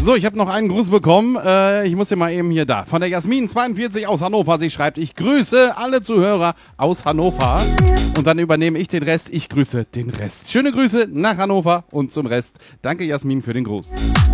So, ich habe noch einen Gruß bekommen. Ich muss dir mal eben hier da. Von der Jasmin42 aus Hannover. Sie schreibt, ich grüße alle Zuhörer aus Hannover. Und dann übernehme ich den Rest. Ich grüße den Rest. Schöne Grüße nach Hannover und zum Rest. Danke, Jasmin, für den Gruß.